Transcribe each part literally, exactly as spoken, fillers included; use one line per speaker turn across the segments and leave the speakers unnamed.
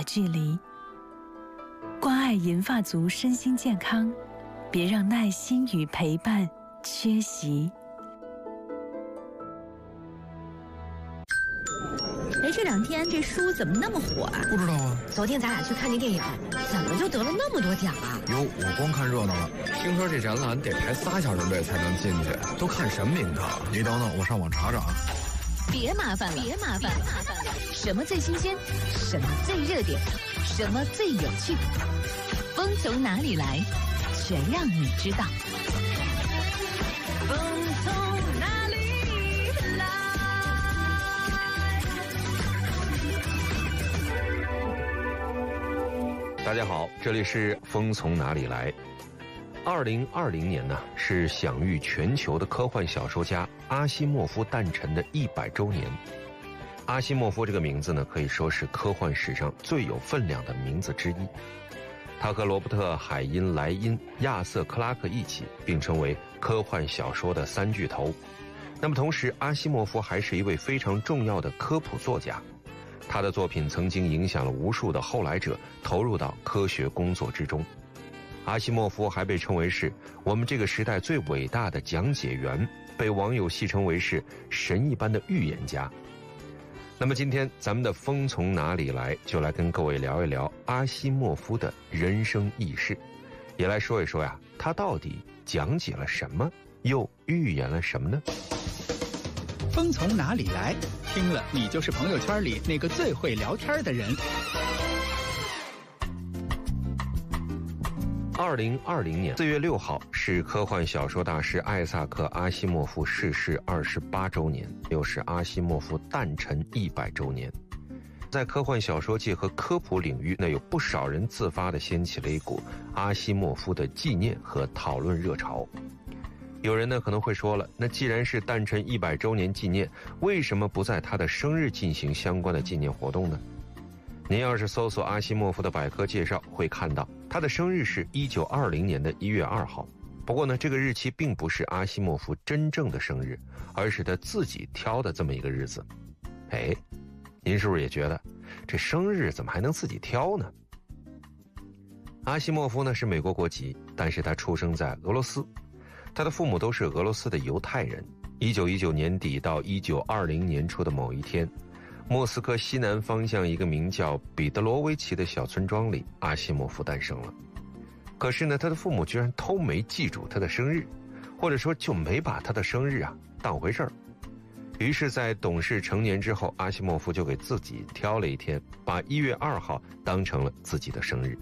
距离。关爱银发族身心健康，别让耐心与陪伴缺席。
哎，这两天这书怎么那么火啊？
不知道啊。
昨天咱俩去看那电影，怎么就得了那么多奖啊？
哟，我光看热闹了。听说这展览得排仨小时队才能进去，都看什么名堂？你等等，我上网查查啊。
别麻烦了，别麻烦了，什么最新鲜？什么最热点？什么最有趣？风从哪里来？全让你知道。风从哪里来？
大家好，这里是风从哪里来。二零二零年呢，是享誉全球的科幻小说家阿西莫夫诞辰的一百周年。阿西莫夫这个名字呢，可以说是科幻史上最有分量的名字之一。他和罗伯特·海因莱因、亚瑟·克拉克一起并称为科幻小说的三巨头。那么同时，阿西莫夫还是一位非常重要的科普作家。他的作品曾经影响了无数的后来者投入到科学工作之中。阿西莫夫还被称为是我们这个时代最伟大的讲解员，被网友戏称为是神一般的预言家。那么今天咱们的风从哪里来，就来跟各位聊一聊阿西莫夫的人生轶事，也来说一说呀，他到底讲解了什么，又预言了什么呢？
风从哪里来？听了你就是朋友圈里那个最会聊天的人。
二零二零年四月六号是科幻小说大师艾萨克·阿西莫夫逝世二十八周年，又是阿西莫夫诞辰一百周年。在科幻小说界和科普领域，那有不少人自发地掀起了一股阿西莫夫的纪念和讨论热潮。有人呢可能会说了，那既然是诞辰一百周年纪念，为什么不在他的生日进行相关的纪念活动呢？您要是搜索阿西莫夫的百科介绍，会看到他的生日是一九二零年的一月二号。不过呢，这个日期并不是阿西莫夫真正的生日，而是他自己挑的这么一个日子。哎，您是不是也觉得这生日怎么还能自己挑呢？阿西莫夫呢是美国国籍，但是他出生在俄罗斯，他的父母都是俄罗斯的犹太人。一九一九年底到一九二零年初的某一天，莫斯科西南方向一个名叫彼得罗维奇的小村庄里，阿西莫夫诞生了。可是呢，他的父母居然都没记住他的生日，或者说就没把他的生日啊当回事儿。于是在懂事成年之后，阿西莫夫就给自己挑了一天，把一月二号当成了自己的生日。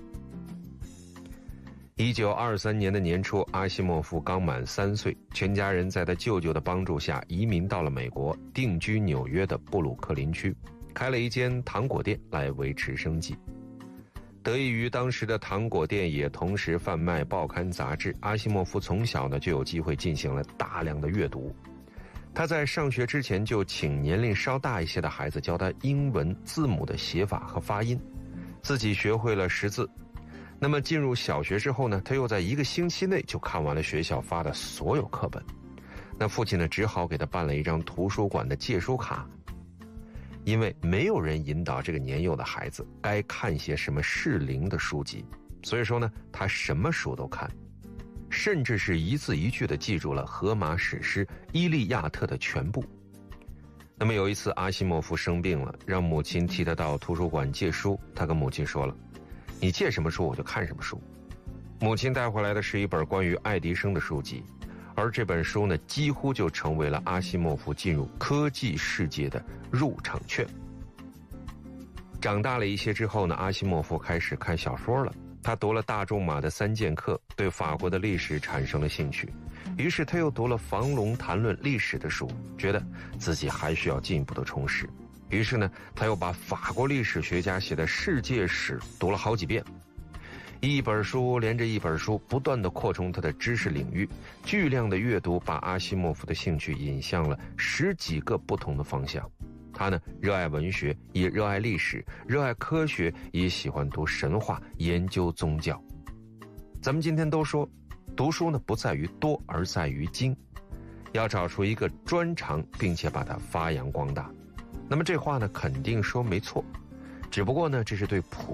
一九二三年的年初，阿西莫夫刚满三岁，全家人在他舅舅的帮助下移民到了美国，定居纽约的布鲁克林区，开了一间糖果店来维持生计。得益于当时的糖果店也同时贩卖报刊杂志，阿西莫夫从小呢就有机会进行了大量的阅读。他在上学之前就请年龄稍大一些的孩子教他英文字母的写法和发音，自己学会了识字。那么进入小学之后呢，他又在一个星期内就看完了学校发的所有课本。那父亲呢，只好给他办了一张图书馆的借书卡，因为没有人引导这个年幼的孩子该看些什么适龄的书籍，所以说呢，他什么书都看，甚至是一字一句地记住了荷马史诗《伊利亚特》的全部。那么有一次，阿西莫夫生病了，让母亲替他到图书馆借书。他跟母亲说了，你借什么书我就看什么书。母亲带回来的是一本关于爱迪生的书籍，而这本书呢，几乎就成为了阿西莫夫进入科技世界的入场券。长大了一些之后呢，阿西莫夫开始看小说了。他读了大仲马的三剑客，对法国的历史产生了兴趣，于是他又读了房龙谈论历史的书，觉得自己还需要进一步的充实。于是呢，他又把法国历史学家写的世界史读了好几遍，一本书连着一本书，不断地扩充他的知识领域。巨量的阅读把阿西莫夫的兴趣引向了十几个不同的方向。他呢，热爱文学，也热爱历史，热爱科学，也喜欢读神话，研究宗教。咱们今天都说，读书呢不在于多，而在于精，要找出一个专长，并且把它发扬光大。那么这话呢，肯定说没错，只不过呢，这是对普